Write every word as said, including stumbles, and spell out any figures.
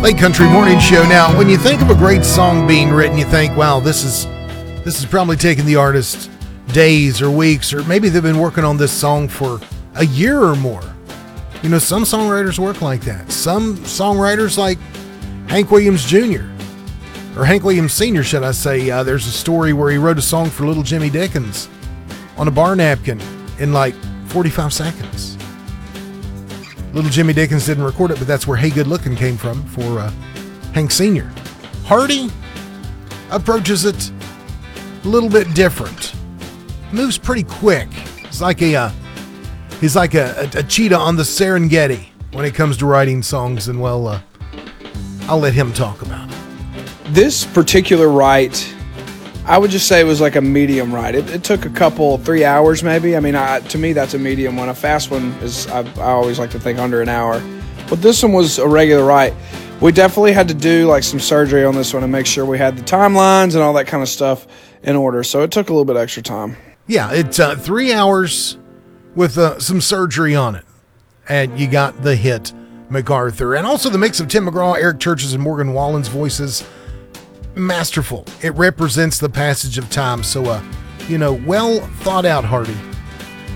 Late Country Morning Show. Now, when you think of a great song being written, you think, wow, this is this is probably taking the artist days or weeks, or maybe they've been working on this song for a year or more. You know, some songwriters work like that. Some songwriters, like Hank Williams Junior, or Hank Williams Senior, should I say, uh, there's a story where he wrote a song for Little Jimmy Dickens on a bar napkin in like forty-five seconds. Little Jimmy Dickens didn't record it, but that's where Hey Good Lookin' came from for uh, Hank Senior Hardy approaches it a little bit different. Moves pretty quick. He's like a uh, he's like a, a, a cheetah on the Serengeti when it comes to writing songs, and well, uh, I'll let him talk about it. This particular write, I would just say it was like a medium write. It, it took a couple, three hours maybe. I mean, I, to me, that's a medium one. A fast one is, I, I always like to think under an hour. But this one was a regular write. We definitely had to do like some surgery on this one and make sure we had the timelines and all that kind of stuff in order. So it took a little bit extra time. Yeah, it's uh, three hours with uh, some surgery on it. And you got the hit MacArthur. And also the mix of Tim McGraw, Eric Church's, and Morgan Wallen's voices. Masterful. It represents the passage of time. So, uh, you know, well thought out, Hardy.